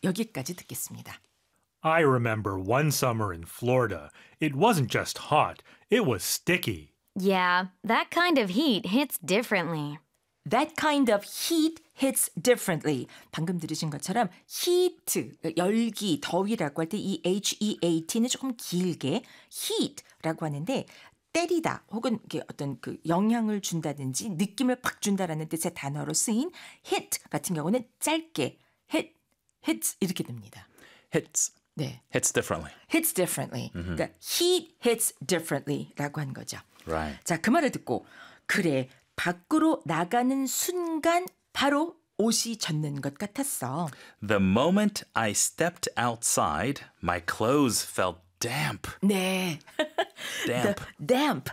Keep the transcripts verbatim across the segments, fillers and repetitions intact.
여기까지 듣겠습니다. I remember one summer in Florida. It wasn't just hot, it was sticky. Yeah, that kind of heat hits differently. That kind of heat hits differently. 방금 들으신 것처럼 heat, 열기, 더위라고 할 때 이 H-E-A-T는 조금 길게 heat라고 하는데 때리다 혹은 어떤 그 영향을 준다든지 느낌을 팍 준다라는 뜻의 단어로 쓰인 hit 같은 경우는 짧게 hit, hits 이렇게 됩니다. Hits. 네. Hits differently. hits differently. Mm-hmm. 그러니까 heat hits differently라고 한 거죠. Right. 자, 그 말을 듣고 그래 밖으로 나가는 순간 바로 옷이 젖는 것 같았어. The moment I stepped outside, my clothes felt damp. 네. Damp. The damp.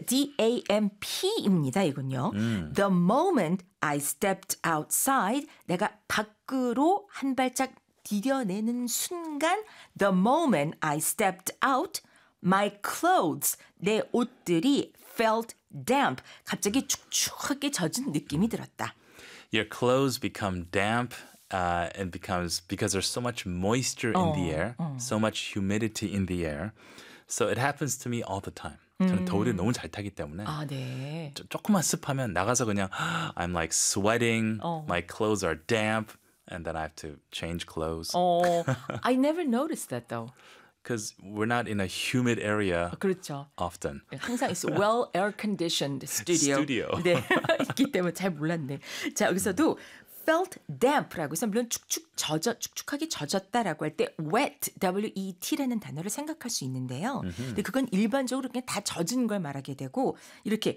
D-A-M-P입니다. 이건요. 음. The moment I stepped outside, 내가 밖으로 한 발짝 디뎌내는 순간, the moment I stepped out, my clothes, 내 옷들이 felt damp. 갑자기 축축하게 젖은 느낌이 들었다. Your clothes become damp uh, and becomes because there's so much moisture in 어, the air, 어. so much humidity in the air. So it happens to me all the time. 저는 음. 더위를 너무 잘 타기 때문에 아, 네. 조, 조금만 습하면 나가서 그냥 I'm like sweating, 어. my clothes are damp, and then I have to change clothes. 어, I never noticed that though. Because we're not in a humid area 그렇죠. often. 항상 it's well air conditioned studio. Studio. 네, 있기 때문에 잘 몰랐네. 자, 여기서도 felt damp라고 해서 물론 축축 젖어 축축하게 젖었다라고 할 때 wet, W-E-T라는 단어를 생각할 수 있는데요. 근데 그건 일반적으로 그냥 다 젖은 걸 말하게 되고 이렇게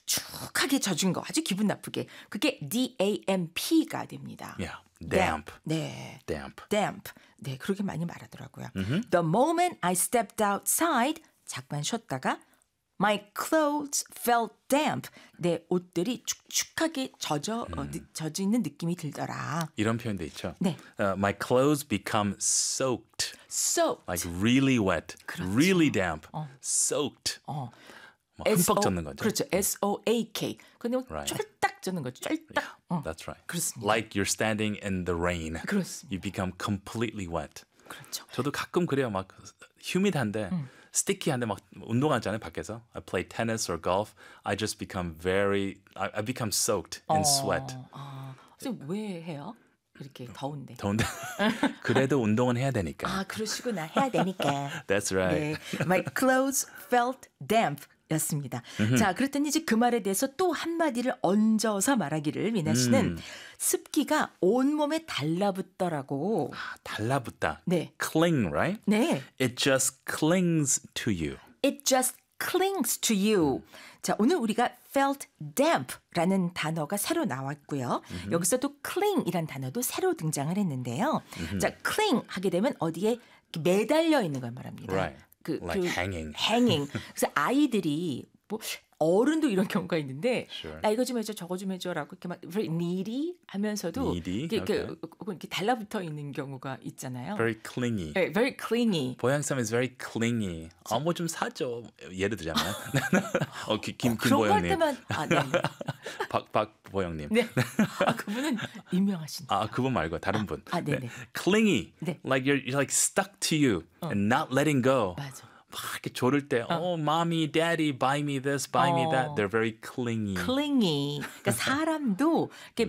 축축하게 젖은 거 아주 기분 나쁘게 그게 D-A-M-P가 됩니다. Yeah, damp. 네. Damp. damp. 네, 그렇게 많이 말하더라고요. Mm-hmm. The moment I stepped outside, 잠깐 쉬었다가 my clothes felt damp. 내 옷들이 축축하게 젖어 음. 어, 젖어 있는 느낌이 들더라. 이런 표현도 있죠. 네. Uh, my clothes become soaked. Soaked. Like really wet, 그렇죠. really damp, 어. soaked. 어. 뭐 흠뻑 젖는 거죠. 그렇죠. S-O-A-K. 근데 Right. 쫄딱 젖는 거죠. 쫄딱. Yeah, 어. that's right. 그렇습니다. Like you're standing in the rain. 그렇습니다. You become completely wet. 그렇죠. 저도 가끔 그래요. 막 humid한데 음. sticky한데 막 운동하잖아요 밖에서. I play tennis or golf. I just become very. I, I become soaked in 어, sweat. 아, 선생님 왜 해요? 이렇게 더운데. 더운데 그래도 운동은 해야 되니까. 아, 그러시구나. 해야 되니까. That's right. 네. My clothes felt damp. 였습니다. 자, 그랬더니 이제 그 말에 대해서 또 한마디를 얹어서 말하기를 미나 씨는 음. 습기가 온몸에 달라붙더라고. 아, 달라붙다. 네. Cling, right? 네. It just clings to you. It just clings to you. 자, 오늘 우리가 felt damp라는 단어가 새로 나왔고요. 음흠. 여기서도 cling이란 단어도 새로 등장을 했는데요. 음흠. 자, cling 하게 되면 어디에 매달려 있는 걸 말합니다. Right. 그, Like 그 hanging. hanging. 그래서 아이들이 뭐 어른도 이런 경우가 있는데 Sure. 나 이거 좀 해줘 저거 좀 해줘라고 이렇게 막 very needy 하면서도 Needy? 이렇게, Okay. 이렇게, 이렇게 달라붙어 있는 경우가 있잖아요. Very clingy. 네, very clingy. 보양 사람 is very clingy. 아, 뭐 좀 사줘. 예를 들자면. 어, 김, 김 그런 거 할 보영님. 때만 아, 네. 박, 박 보영님. 네. 아, 그분은 유명하신. 아, 그분 말고 다른 분. 아, 네네. 네. Clingy. 네. Like you're, you're like stuck to you and not letting go. 맞아. 막 이렇게 조를 때, oh, mommy, daddy, buy me this, buy me that. 어. They're very clingy. clingy. 그러니까 사람도 이렇게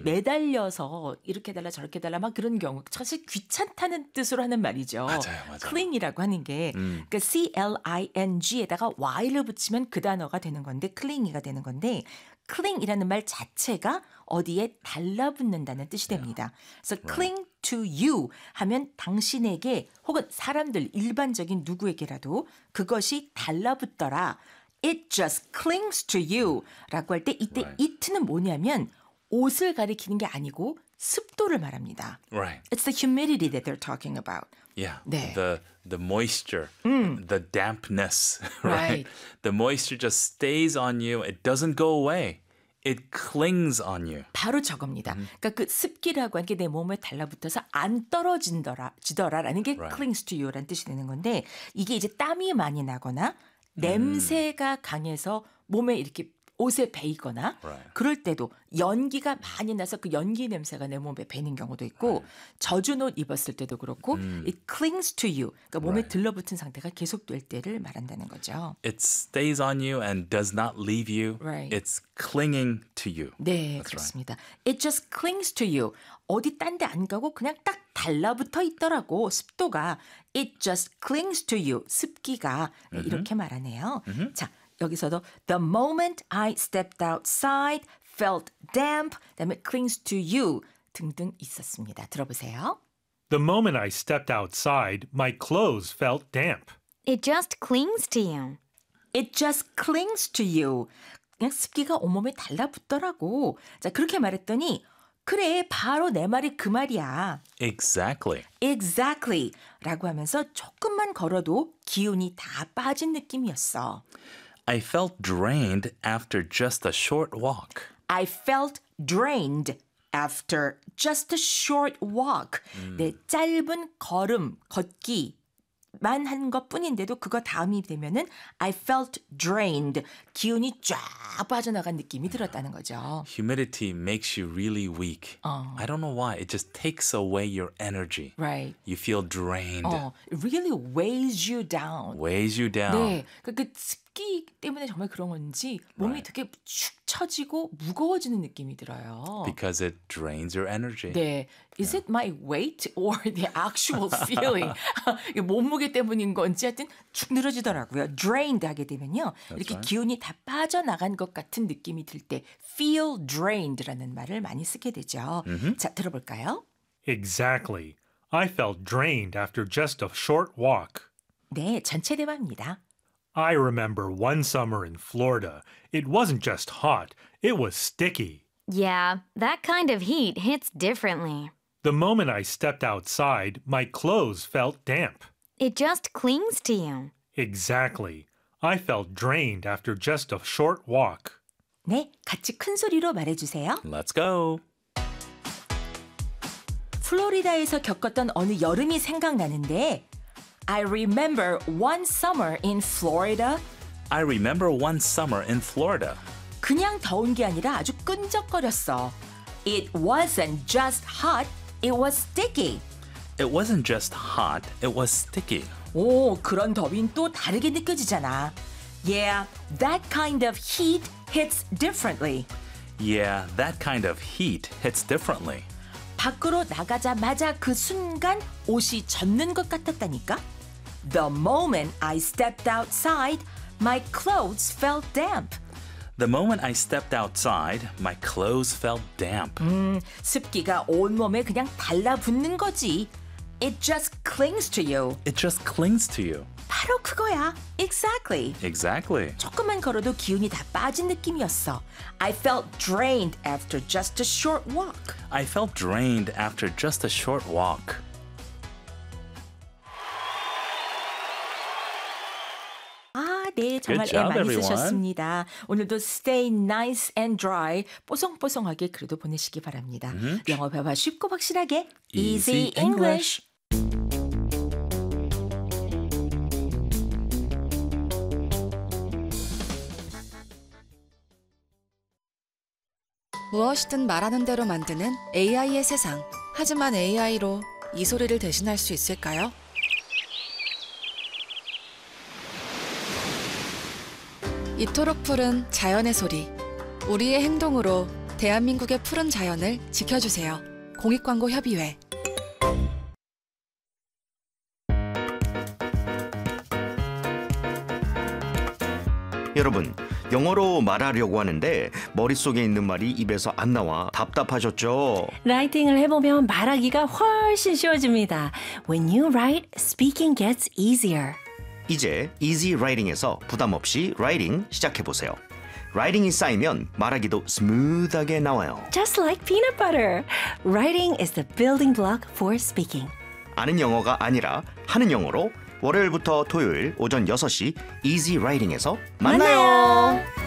매달려서 이렇게 달라 저렇게 달라 막 그런 경우 사실 귀찮다는 뜻으로 하는 말이죠. 맞아요, 맞아요. cling이라고 하는 게 음. 그러니까 C-L-I-N-G에다가 Y를 붙이면 그 단어가 되는 건데 clingy가 되는 건데 cling이라는 말 자체가 어디에 달라붙는다는 뜻이 됩니다. 그래서 cling to you 하면 당신에게 혹은 사람들 일반적인 누구에게라도 그것이 달라붙더라. It just clings to you 라고 할 때 이때 Right. it는 뭐냐면 옷을 가리키는 게 아니고 습도를 말합니다. Right. It's the humidity that they're talking about. Yeah. 네. The the moisture, the dampness, right? Right. The moisture just stays on you. It doesn't go away. It clings on you. 바로 저겁니다. 그러니까 그 습기라고 하는 게 내 몸에 달라붙어서 안 떨어진더라, 지더라라는 게 Right. clings to you라는 뜻이 되는 건데 이게 이제 땀이 많이 나거나 냄새가 강해서 몸에 이렇게 옷에 배이거나 Right. 그럴 때도 연기가 많이 나서 그 연기 냄새가 내 몸에 배는 경우도 있고 젖은 옷 입었을 때도 그렇고 it clings to you. 그러니까 몸에 Right. 들러붙은 상태가 계속될 때를 말한다는 거죠. It stays on you and does not leave you. Right. It's clinging to you. 네, That's 그렇습니다. It just clings to you. 어디 딴 데 안 가고 그냥 딱 달라붙어 있더라고. 습도가 It just clings to you. 습기가 네, 이렇게 말하네요. 자, 여기서도 The moment I stepped outside felt damp. 그다음에 clings to you 등등 있었습니다. 들어보세요. The moment I stepped outside, my clothes felt damp. It just clings to you. It just clings to you. 그냥 습기가 온몸에 달라붙더라고. 자, 그렇게 말했더니 그래, 바로 내 말이 그 말이야. Exactly. Exactly. 라고 하면서 조금만 걸어도 기운이 다 빠진 느낌이었어. I felt drained after just a short walk. I felt drained after just a short walk. 네, 짧은 걸음, 걷기. 만 한 것뿐인데도 그거 다음이 되면은 I felt drained. 기운이 쫙 빠져나간 느낌이 들었다는 거죠. Humidity makes you really weak. I don't know why. It just takes away your energy. Right. You feel drained. 어, it really weighs you down. Weighs you down. 네, 그, 그 습기 때문에 정말 그런 건지 몸이 Right. 되게 축 처지고 무거워지는 느낌이 들어요. Because it drains your energy. 네, is it my weight or the actual feeling? 이게 몸무게 때문인 건지 하여튼 축 늘어지더라고요. Drained 하게 되면요, 이렇게 right. 기운이 다 빠져나간 것 같은 느낌이 들 때 feel drained라는 말을 많이 쓰게 되죠. 자, 들어볼까요? Exactly. I felt drained after just a short walk. 네, 전체 대화입니다. I remember one summer in Florida. It wasn't just hot, it was sticky. Yeah, that kind of heat hits differently. The moment I stepped outside, my clothes felt damp. It just clings to you. Exactly. I felt drained after just a short walk. 네, 같이 큰 소리로 말해주세요. Let's go. 플로리다에서 겪었던 어느 여름이 생각나는데 I remember one summer in Florida. I remember one summer in Florida. 그냥 더운 게 아니라 아주 끈적거렸어. It wasn't just hot, it was sticky. It wasn't just hot, it was sticky. 오, 그런 더위는 또 다르게 느껴지잖아. Yeah, that kind of heat hits differently. Yeah, that kind of heat hits differently. 밖으로 나가자마자 그 순간 옷이 젖는 것 같았다니까. The moment I stepped outside, my clothes felt damp. The moment I stepped outside, my clothes felt damp. 음, 습기가 온몸에 그냥 달라붙는 거지. It just clings to you. It just clings to you. 바로 그거야. Exactly. Exactly. 조금만 걸어도 기운이 다 빠진 느낌이었어. I felt drained after just a short walk. I felt drained after just a short walk. 아, 네, 정말 Good job, 애 많이 everyone. 쓰셨습니다. 오늘도 stay nice and dry, 뽀송뽀송하게 그래도 보내시기 바랍니다. 영어 배워 쉽고 확실하게 Easy English. 무엇이든 말하는 대로 만드는 에이아이의 세상. 하지만 에이아이로 이 소리를 대신할 수 있을까요? 이토록 푸른 자연의 소리. 우리의 행동으로 대한민국의 푸른 자연을 지켜주세요. 공익광고협의회. 여러분, 영어로 말하려고 하는데 머릿속에 있는 말이 입에서 안 나와 답답하셨죠? 라이팅을 해보면 말하기가 훨씬 쉬워집니다. When you write, speaking gets easier. 이제 Easy Writing에서 부담 없이 라이팅 시작해보세요. 라이팅이 쌓이면 말하기도 스무드하게 나와요. Just like peanut butter. Writing is the building block for speaking. 아는 영어가 아니라 하는 영어로 월요일부터 토요일 오전 여섯 시 Easy Writing에서 만나요. 만나요.